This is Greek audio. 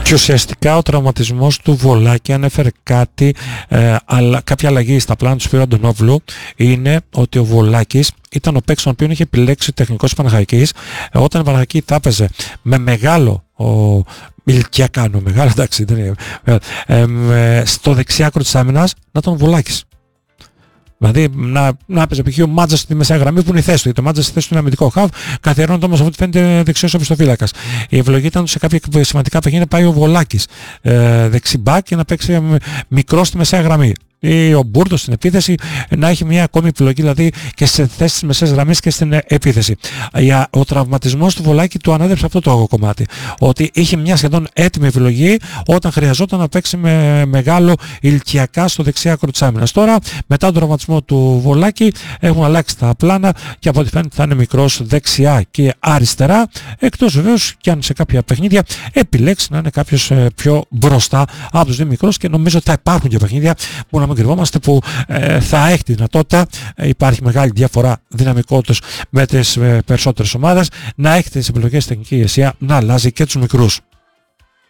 Και ουσιαστικά ο τραυματισμός του Βολάκη ανέφερε κάποια αλλαγή στα πλάνα του Σπύρου Αντωνόβλου. Είναι ότι ο Βολάκης ήταν ο παίκτης τον οποίο είχε επιλέξει ο τεχνικός της Παναχαϊκής όταν η Παναχαϊκή θα έπαιζε με μεγάλο ηλικιακά, μεγάλο, εντάξει, στο δεξιά άκρο της άμυνας να ήταν ο Βολάκης. Δηλαδή να έπαιζε π.χ. ο Μάτζας στη μεσαία γραμμή που είναι η θέση του. Γιατί ο Μάτζας στη θέση του είναι αμυντικό χαβ, καθιερώνεται όμως από ό,τι φαίνεται δεξιός οπισθοφύλακας. Η ευλογή ήταν σε κάποια σημαντικά παιχνίδια πάει ο Βολάκης δεξιμπάκ και να παίξει μικρό στη μεσαία γραμμή. Ή ο Μπούρτος στην επίθεση να έχει μια ακόμη επιλογή, δηλαδή και σε θέσεις της μεσαίας γραμμής και στην επίθεση. Ο τραυματισμός του Βολάκη του ανέδεψε αυτό το κομμάτι. Ότι είχε μια σχεδόν έτοιμη επιλογή όταν χρειαζόταν να παίξει με μεγάλο ηλικιακά στο δεξιά άκρο της άμυνας. Τώρα, μετά τον τραυματισμό του Βολάκη, έχουν αλλάξει τα πλάνα και από ό,τι φαίνεται θα είναι μικρός δεξιά και αριστερά. Εκτός βεβαίως και αν σε κάποια παιχνίδια επιλέξει να είναι κάποιος πιο μπροστά από τους δύο μικρούς, και νομίζω ότι θα υπάρχουν και παιχνίδια που να μην κρυβόμαστε που θα έχει τη δυνατότητα, υπάρχει μεγάλη διαφορά δυναμικότητας με τις περισσότερες ομάδες, να έχει τις επιλογές τεχνική ηγεσία να αλλάζει και τους μικρούς.